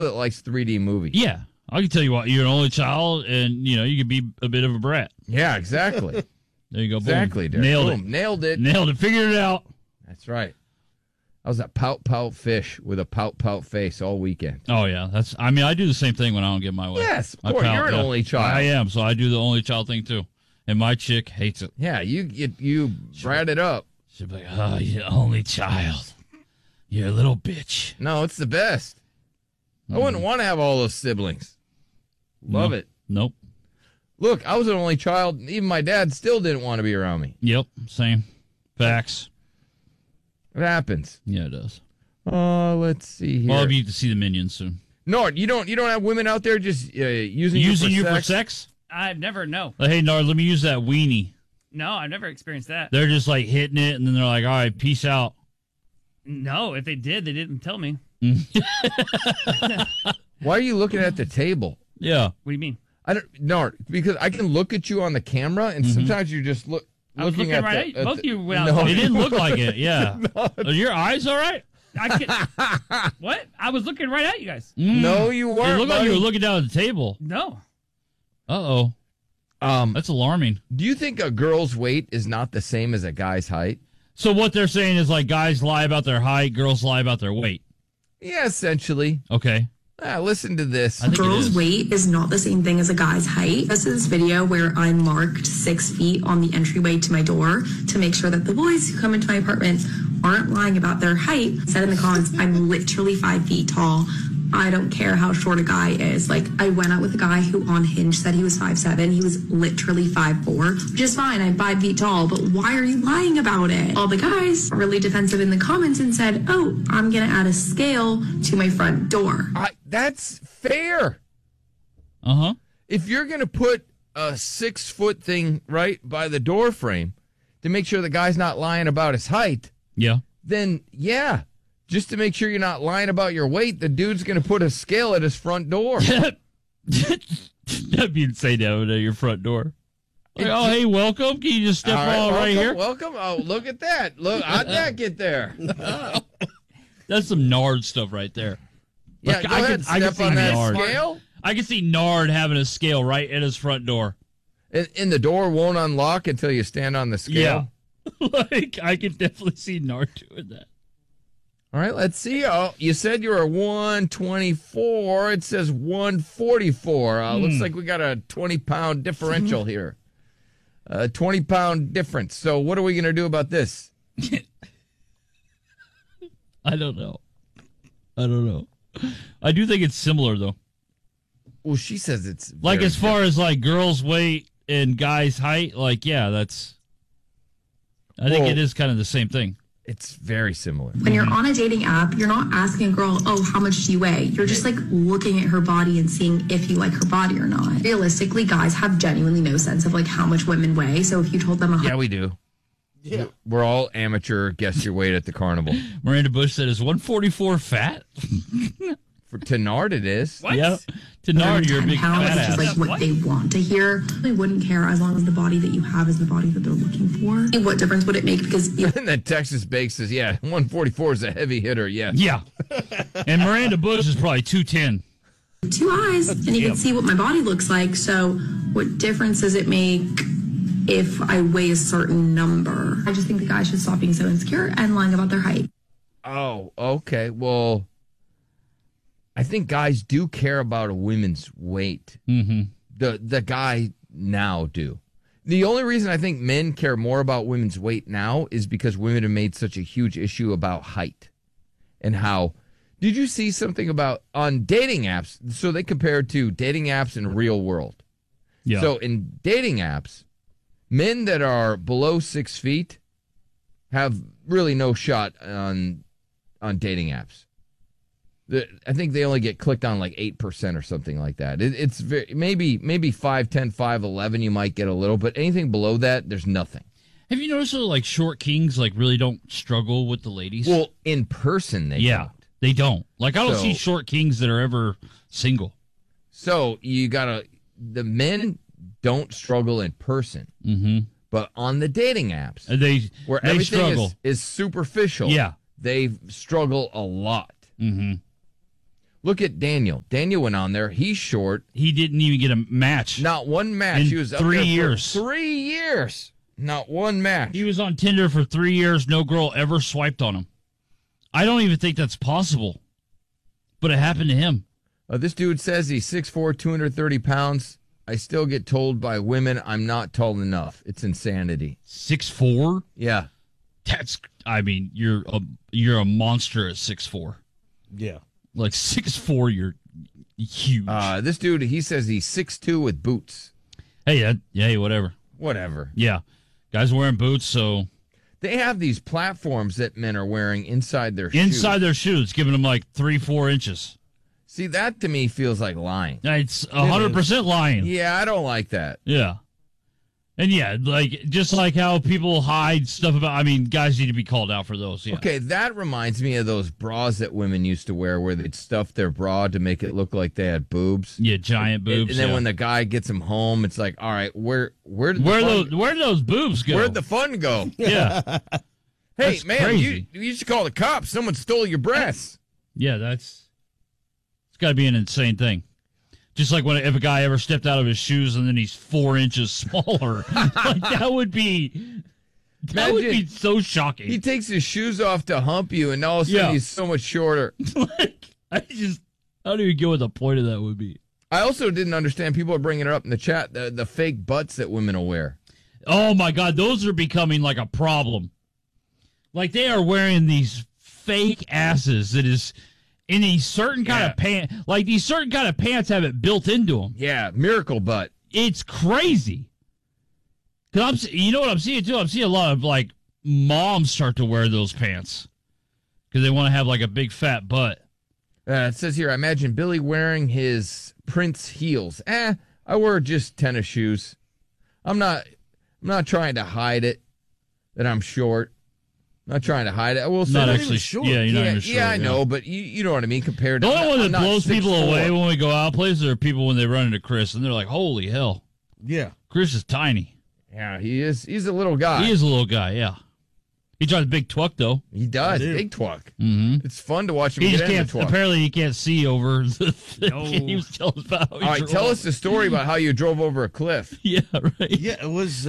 that likes 3D movies. Yeah. I can tell you what, you're an only child, and, you can be a bit of a brat. Yeah, exactly. There you go. Exactly, Boom. Derek. Nailed it. Nailed it. Figured it out. That's right. I was a pout fish with a pout face all weekend. Oh, yeah. I do the same thing when I don't get my way. Yes, of course. You're an only child. I am, so I do the only child thing, too. And my chick hates it. Yeah, you brat it up. She'll be like, oh, you're the only child. You're a little bitch. No, it's the best. I wouldn't want to have all those siblings. Love it. Nope. Look, I was an only child. Even my dad still didn't want to be around me. Yep, same. Facts. It happens. Yeah, it does. Let's see here. Well, I'll be to see the Minions soon. Nord, you don't have women out there just using you for sex? I've never, no. Hey, Nard, let me use that weenie. No, I've never experienced that. They're just like hitting it, and then they're like, all right, peace out. No, if they did, they didn't tell me. Why are you looking at the table? Yeah. What do you mean? Nard, because I can look at you on the camera, and sometimes you just look. I was looking right at you. Both of you went out. No. It didn't look like it, yeah. Are your eyes all right? What? I was looking right at you guys. No, you weren't. It looked like buddy. you were looking down at the table. No. Uh-oh. That's alarming. Do you think a girl's weight is not the same as a guy's height? So what they're saying is like guys lie about their height, girls lie about their weight. Yeah, essentially. Okay. Listen to this. A girl's weight is not the same thing as a guy's height. This is this video where I marked 6 feet on the entryway to my door to make sure that the boys who come into my apartment aren't lying about their height. Said in the comments, I'm literally 5 feet tall. I don't care how short a guy is. Like, I went out with a guy who on Hinge said he was 5'7". He was literally 5'4", which is fine. I'm 5 feet tall, but why are you lying about it? All the guys were really defensive in the comments and said, oh, I'm going to add a scale to my front door. That's fair. Uh-huh. If you're going to put a 6-foot thing right by the door frame to make sure the guy's not lying about his height, yeah, then, yeah. Just to make sure you're not lying about your weight, the dude's going to put a scale at his front door. That'd be insane to have it at your front door. Like, oh, hey, welcome. Can you just step right here? Welcome. Oh, look at that. Look, how'd that get there? That's some Nard stuff right there. Yeah, Like, go ahead, step on that Nard. scale. I can see Nard having a scale right at his front door. And the door won't unlock until you stand on the scale? Yeah. Like, I can definitely see Nard doing that. All right, let's see. Oh, you said you were 124. It says 144. Looks like we got a 20-pound differential here. 20-pound difference. So what are we going to do about this? I don't know. I do think it's similar, though. Well, she says it's like as far as like girls' weight and guys' height. Like, yeah, that's. I think it is kind of the same thing. It's very similar. When you're on a dating app, you're not asking a girl, oh, how much do you weigh? You're just like looking at her body and seeing if you like her body or not. Realistically, guys have genuinely no sense of like how much women weigh. So if you told them, yeah, we do. Yeah, we're all amateur. Guess your weight at the carnival. Miranda Bush said, "Is 144 fat?" To Nard, it is. What? Yep. To Nard, you're a big pounds, fat which ass. is like what they want to hear. They wouldn't care as long as the body that you have is the body that they're looking for. What difference would it make? Because And then Texas Bake says, yeah, 144 is a heavy hitter, yes. Yeah. And Miranda Bush is probably 210. 2 eyes, and you can see what my body looks like. So what difference does it make if I weigh a certain number? I just think the guys should stop being so insecure and lying about their height. Oh, okay. Well, I think guys do care about a woman's weight. Mm-hmm. The guy now do. The only reason I think men care more about women's weight now is because women have made such a huge issue about height and how. Did you see something about on dating apps? So they compared to dating apps and real world. Yeah. So in dating apps, men that are below 6 feet have really no shot on dating apps. I think they only get clicked on like 8% or something like that. It's very, maybe 5'10", 5'11", you might get a little, but anything below that, there's nothing. Have you noticed that like short kings like really don't struggle with the ladies? Well, in person they don't. They don't. Like I don't see short kings that are ever single. So you gotta, the men don't struggle in person, but on the dating apps, they everything struggle. Is superficial, yeah, they struggle a lot. Mm-hmm. Look at Daniel. Daniel went on there. He's short. He didn't even get a match. Not one match. In He was up 3 there for years. 3 years. Not one match. He was on Tinder for 3 years. No girl ever swiped on him. I don't even think that's possible. But it happened to him. This dude says he's 6'4", 230 pounds. I still get told by women I'm not tall enough. It's insanity. 6'4"? Yeah. You're a monster at 6'4". Yeah. Like 6'4", you're huge. This dude, he says he's 6'2" with boots. Hey, whatever. Whatever. Yeah. Guys wearing boots, so... They have these platforms that men are wearing inside their shoes. Inside their shoes, giving them like 3-4 inches. See, that to me feels like lying. It's 100% lying. Yeah, I don't like that. Yeah. And yeah, like just like how people hide stuff about, guys need to be called out for those. Yeah. Okay, that reminds me of those bras that women used to wear where they'd stuff their bra to make it look like they had boobs. Yeah, giant boobs. And then when the guy gets them home, it's like, all right, where did where those boobs go? Where'd the fun go? Yeah. Hey, That's man, crazy. you should call the cops. Someone stole your breasts. Yeah, it's got to be an insane thing. Just like if a guy ever stepped out of his shoes and then he's 4 inches smaller, like that would be so shocking. He takes his shoes off to hump you, and all of a sudden he's so much shorter. I don't even get what the point of that would be. I also didn't understand. People are bringing it up in the chat. The fake butts that women will wear. Oh my God, those are becoming like a problem. Like they are wearing these fake asses that is. In these certain kind of pants, like these certain kind of pants have it built into them. Yeah, miracle butt. It's crazy. Cause you know what I'm seeing too? I'm seeing a lot of like moms start to wear those pants because they want to have like a big fat butt. It says here, I imagine Billy wearing his Prince heels. I wear just tennis shoes. I'm not trying to hide it that I'm short. Not trying to hide it. I will say not that- actually short. Yeah, you're not even short. Yeah, I know, but you know what I mean. Compared The to only one I'm that not blows people 6'4". away when we go out places are people when they run into Chris and they're like, "Holy hell, Yeah. Chris is tiny." Yeah, he is. He's a little guy. He is a little guy. Yeah, he drives a big twuck though. He does. I do. Big twuck. Mm-hmm. It's fun to watch him He get just into can't. twuck. Apparently, he can't see over. He was telling us about. How he All right, drove tell up. us the story about how you drove over a cliff. Yeah, right. Yeah, it was.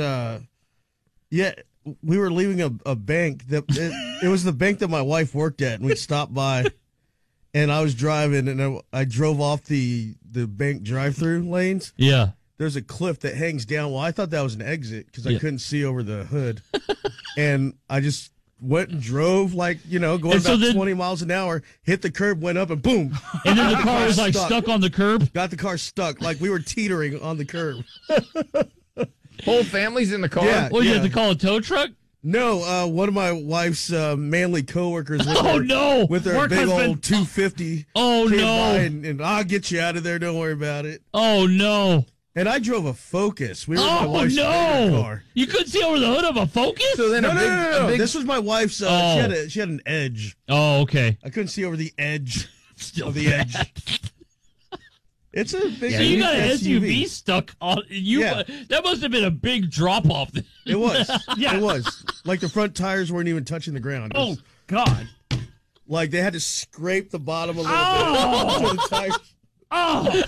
We were leaving a bank that it was the bank that my wife worked at, and we stopped by, and I was driving, and I drove off the bank drive-through lanes. Yeah. There's a cliff that hangs down. Well, I thought that was an exit because I couldn't see over the hood, and I just went and drove going And so about 20 miles an hour. Hit the curb, went up, and boom! And then the car was like stuck on the curb. Got the car stuck, like we were teetering on the curb. Whole family's in the car. Yeah. Well, you had to call a tow truck. No, one of my wife's manly coworkers with Oh, her, no. with her Work big husband. old 250. Oh, came no. by and I'll get you out of there. Don't worry about it. Oh no. And I drove a Focus. We were in my Oh wife's favorite no. car. You couldn't see over the hood of a Focus. So then No, a no, big, no, no, a no. big This was my wife's. Oh. She had an Edge. Oh, okay. I couldn't see over the edge Still of the bad. edge. It's a big. So you got an SUV. SUV stuck on you. Yeah. That must have been a big drop off. It was. Yeah. It was. Like the front tires weren't even touching the ground. It Oh, was God. like they had to scrape the bottom a little Oh. bit. To the tires. Oh,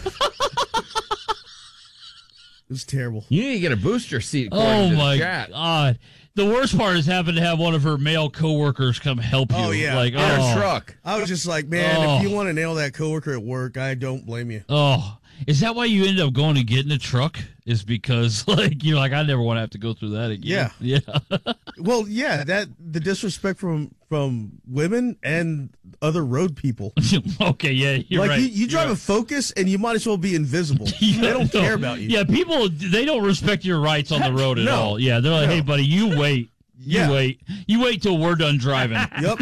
It was terrible. You need to get a booster seat. according Oh to the my chat. God. The worst part is having to have one of her male coworkers come help you. Oh, yeah. Like, In a oh, truck. I was just like, man, Oh. if you want to nail that coworker at work, I don't blame you. oh. Is that why you end up going to get in a truck? Is because you're like, I never want to have to go through that again. Yeah. Yeah. Well, yeah, the disrespect from women and other road people. Okay, yeah, you're Like right. you drive a Focus and you might as well be invisible. They don't no. care about you. Yeah, people, they don't respect your rights on the road at No. all. Yeah, they're like, hey, buddy, you wait. Yeah. You wait till we're done driving. Yep.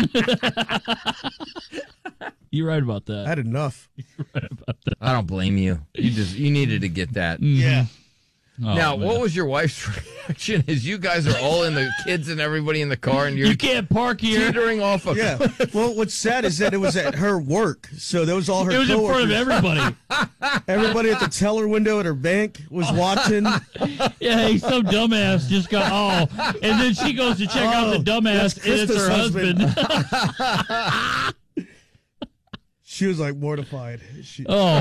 You're right about I that. had enough. I don't blame you. You needed to get that. Yeah. Oh, Now, man. what was your wife's reaction? As you guys are all in the kids and everybody in the car, and you're You can't park here. teetering off a Yeah. Well, what's sad is that it was at her work, so there was all her It was in front of coworkers. everybody. Everybody at the teller window at her bank was watching. Yeah, hey, some dumbass just got, and then she goes to check out the dumbass, that's and it's her Krista's husband. She was like mortified. Oh